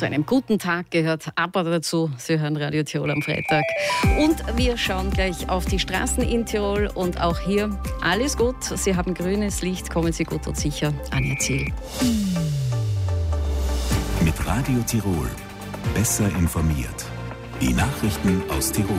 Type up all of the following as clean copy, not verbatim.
Zu einem guten Tag gehört aber dazu. Sie hören Radio Tirol am Freitag. Und wir schauen gleich auf die Straßen in Tirol. Und auch hier alles gut. Sie haben grünes Licht, kommen Sie gut und sicher an Ihr Ziel. Mit Radio Tirol. Besser informiert. Die Nachrichten aus Tirol.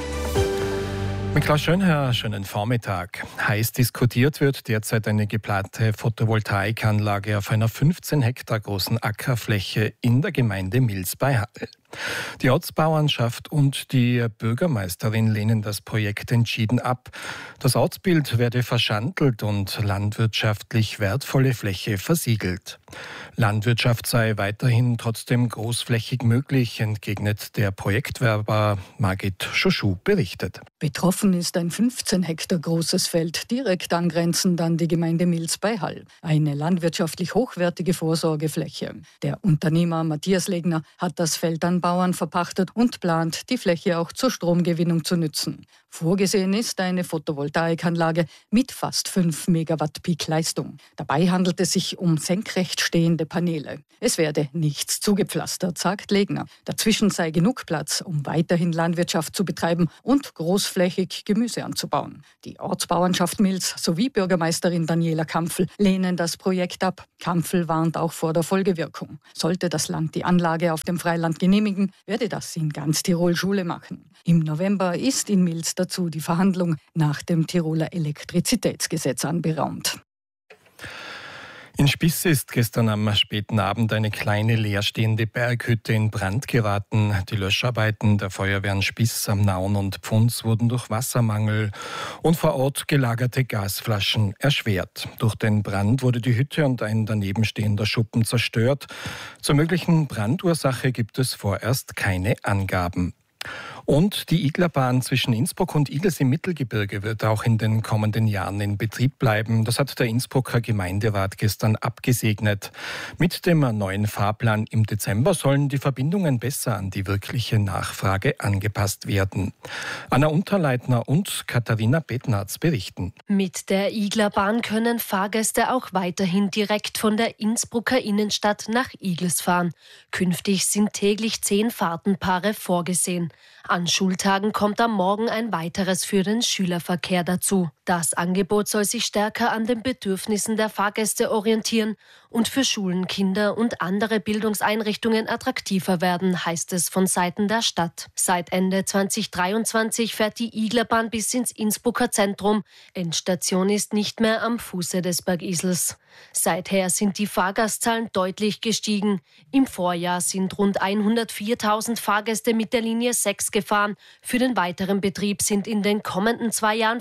Mit Klaus Schönherr, schönen Vormittag. Heiß diskutiert wird derzeit eine geplante Photovoltaikanlage auf einer 15 Hektar großen Ackerfläche in der Gemeinde Mils bei Hall. Die Ortsbauernschaft und die Bürgermeisterin lehnen das Projekt entschieden ab. Das Ortsbild werde verschandelt und landwirtschaftlich wertvolle Fläche versiegelt. Landwirtschaft sei weiterhin trotzdem großflächig möglich, entgegnet der Projektwerber Margit Schoschuh berichtet. Betroffen ist ein 15 Hektar großes Feld, direkt angrenzend an die Gemeinde Mils bei Hall. Eine landwirtschaftlich hochwertige Vorsorgefläche. Der Unternehmer Matthias Legner hat das Feld an Bauern verpachtet und plant, die Fläche auch zur Stromgewinnung zu nützen. Vorgesehen ist eine Photovoltaikanlage mit fast 5 Megawatt Peak Leistung. Dabei handelt es sich um senkrecht stehende Paneele. Es werde nichts zugepflastert, sagt Legner. Dazwischen sei genug Platz, um weiterhin Landwirtschaft zu betreiben und großflächig Gemüse anzubauen. Die Ortsbauernschaft Mils sowie Bürgermeisterin Daniela Kampfl lehnen das Projekt ab. Kampfl warnt auch vor der Folgewirkung. Sollte das Land die Anlage auf dem Freiland genehmigen, werde das in ganz Tirol Schule machen. Im November ist in Mils dazu die Verhandlung nach dem Tiroler Elektrizitätsgesetz anberaumt. In Spiss ist gestern am späten Abend eine kleine leerstehende Berghütte in Brand geraten. Die Löscharbeiten der Feuerwehren Spiss am Nauen und Pfunds wurden durch Wassermangel und vor Ort gelagerte Gasflaschen erschwert. Durch den Brand wurde die Hütte und ein daneben stehender Schuppen zerstört. Zur möglichen Brandursache gibt es vorerst keine Angaben. Und die Iglerbahn zwischen Innsbruck und Igls im Mittelgebirge wird auch in den kommenden Jahren in Betrieb bleiben. Das hat der Innsbrucker Gemeinderat gestern abgesegnet. Mit dem neuen Fahrplan im Dezember sollen die Verbindungen besser an die wirkliche Nachfrage angepasst werden. Anna Unterleitner und Katharina Bednarz berichten. Mit der Iglerbahn können Fahrgäste auch weiterhin direkt von der Innsbrucker Innenstadt nach Igls fahren. Künftig sind täglich 10 Fahrtenpaare vorgesehen. An Schultagen kommt am Morgen ein weiteres für den Schülerverkehr dazu. Das Angebot soll sich stärker an den Bedürfnissen der Fahrgäste orientieren und für Schulen, Kinder und andere Bildungseinrichtungen attraktiver werden, heißt es von Seiten der Stadt. Seit Ende 2023 fährt die Iglerbahn bis ins Innsbrucker Zentrum. Endstation ist nicht mehr am Fuße des Bergisels. Seither sind die Fahrgastzahlen deutlich gestiegen. Im Vorjahr sind rund 104.000 Fahrgäste mit der Linie 6 gefahren. Für den weiteren Betrieb sind in den kommenden 2 Jahren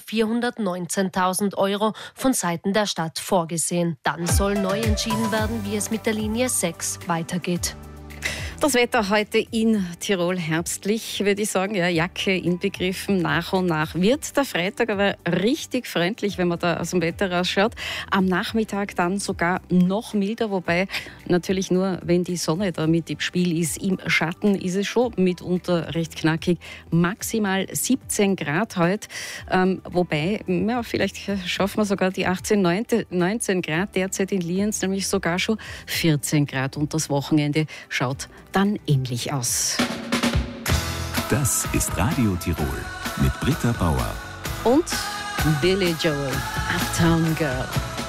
419.000 € von Seiten der Stadt vorgesehen. Dann soll neu entschieden werden, wie es mit der Linie 6 weitergeht. Das Wetter heute in Tirol herbstlich, würde ich sagen. Ja, Jacke inbegriffen, nach und nach wird der Freitag aber richtig freundlich, wenn man da aus dem Wetter rausschaut. Am Nachmittag dann sogar noch milder, wobei natürlich nur, wenn die Sonne da mit im Spiel ist. Im Schatten ist es schon mitunter recht knackig. Maximal 17 Grad heute, wobei, ja, vielleicht schaffen wir sogar die 19 Grad derzeit in Lienz, nämlich sogar schon 14 Grad. Und das Wochenende schaut dann ähnlich aus. Das ist Radio Tirol mit Britta Bauer und Billy Joel, Uptown Girl.